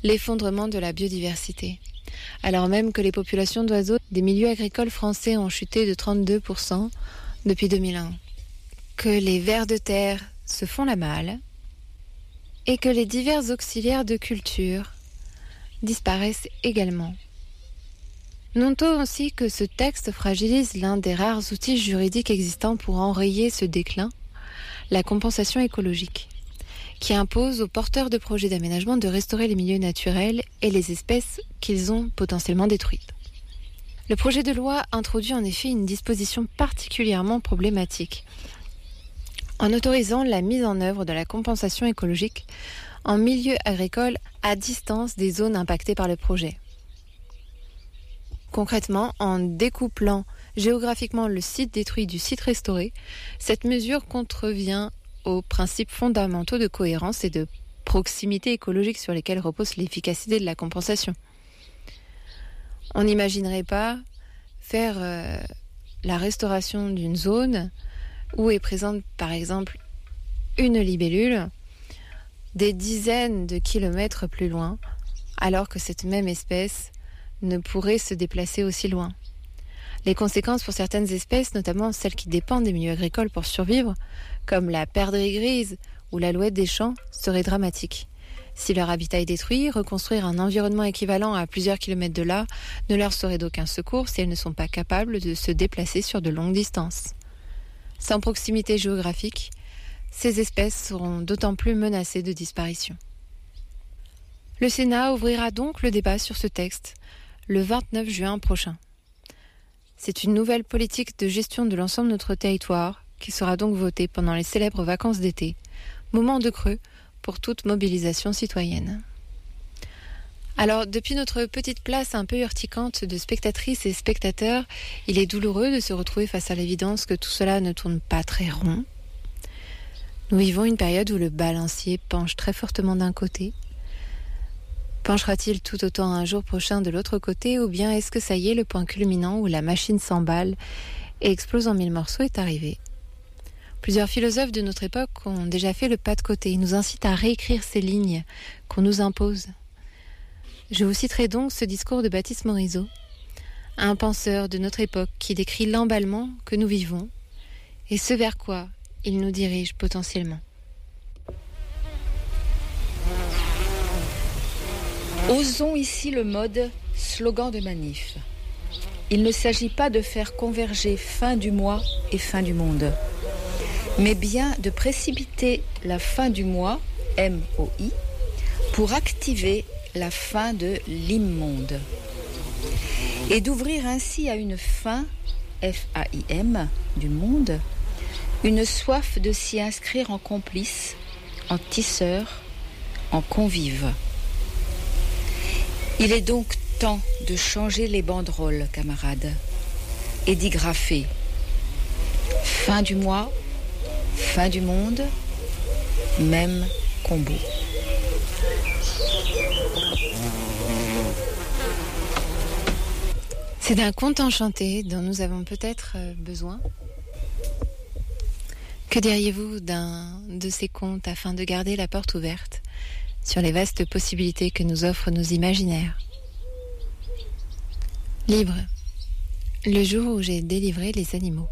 l'effondrement de la biodiversité. Alors même que les populations d'oiseaux des milieux agricoles français ont chuté de 32% depuis 2001, que les vers de terre se font la malle et que les divers auxiliaires de culture disparaissent également. Notons aussi que ce texte fragilise l'un des rares outils juridiques existants pour enrayer ce déclin, la compensation écologique, qui impose aux porteurs de projets d'aménagement de restaurer les milieux naturels et les espèces qu'ils ont potentiellement détruites. Le projet de loi introduit en effet une disposition particulièrement problématique, en autorisant la mise en œuvre de la compensation écologique en milieu agricole à distance des zones impactées par le projet. Concrètement, en découplant géographiquement le site détruit du site restauré, cette mesure contrevient aux principes fondamentaux de cohérence et de proximité écologique sur lesquels repose l'efficacité de la compensation. On n'imaginerait pas faire la restauration d'une zone où est présente par exemple une libellule des dizaines de kilomètres plus loin, alors que cette même espèce ne pourrait se déplacer aussi loin. Les conséquences pour certaines espèces, notamment celles qui dépendent des milieux agricoles pour survivre, comme la perdrix grise ou l'alouette des champs, seraient dramatiques. Si leur habitat est détruit, reconstruire un environnement équivalent à plusieurs kilomètres de là ne leur serait d'aucun secours si elles ne sont pas capables de se déplacer sur de longues distances. Sans proximité géographique, ces espèces seront d'autant plus menacées de disparition. Le Sénat ouvrira donc le débat sur ce texte le 29 juin prochain. C'est une nouvelle politique de gestion de l'ensemble de notre territoire qui sera donc votée pendant les célèbres vacances d'été, moment de creux pour toute mobilisation citoyenne. Alors, depuis notre petite place un peu urticante de spectatrices et spectateurs, il est douloureux de se retrouver face à l'évidence que tout cela ne tourne pas très rond. Nous vivons une période où le balancier penche très fortement d'un côté. Penchera-t-il tout autant un jour prochain de l'autre côté, ou bien est-ce que ça y est, le point culminant où la machine s'emballe et explose en mille morceaux est arrivé? Plusieurs philosophes de notre époque ont déjà fait le pas de côté. Ils nous incitent à réécrire ces lignes qu'on nous impose. Je vous citerai donc ce discours de Baptiste Morisot, un penseur de notre époque qui décrit l'emballement que nous vivons et ce vers quoi il nous dirige potentiellement. Osons ici le mode slogan de manif. Il ne s'agit pas de faire converger fin du mois et fin du monde, mais bien de précipiter la fin du mois, M-O-I, pour activer la fin de l'immonde. Et d'ouvrir ainsi à une fin, F-A-I-M, du monde, une soif de s'y inscrire en complice, en tisseur, en convive. Il est donc temps de changer les banderoles, camarades, et d'y graffer. Fin du mois, fin du monde, même combo. C'est d'un conte enchanté dont nous avons peut-être besoin. Que diriez-vous d'un de ces contes afin de garder la porte ouverte sur les vastes possibilités que nous offrent nos imaginaires? Libre, le jour où j'ai délivré les animaux.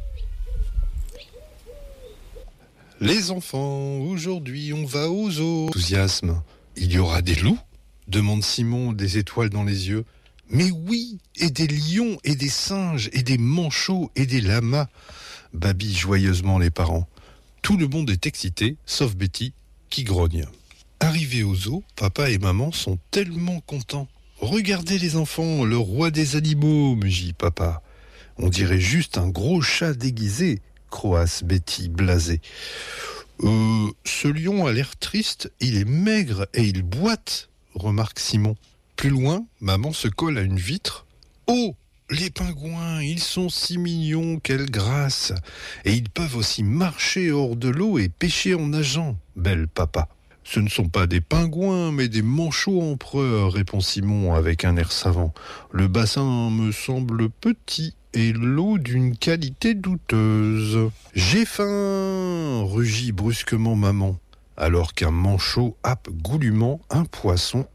Les enfants, aujourd'hui on va au zoo. Enthousiasme. Il y aura des loups ? Demande Simon, des étoiles dans les yeux. Mais oui, et des lions, et des singes, et des manchots, et des lamas, babillent joyeusement les parents. Tout le monde est excité, sauf Betty, qui grogne. Arrivés au zoo, papa et maman sont tellement contents. Regardez les enfants, le roi des animaux, mugit papa. On dirait juste un gros chat déguisé, croasse Betty blasée. Ce lion a l'air triste, il est maigre et il boite, remarque Simon. Plus loin, maman se colle à une vitre. Oh, les pingouins, ils sont si mignons, quelle grâce. Et ils peuvent aussi marcher hors de l'eau et pêcher en nageant, belle papa. Ce ne sont pas des pingouins, mais des manchots empereurs, répond Simon avec un air savant. Le bassin me semble petit et l'eau d'une qualité douteuse. J'ai faim, rugit brusquement maman, alors qu'un manchot happe goulûment un poisson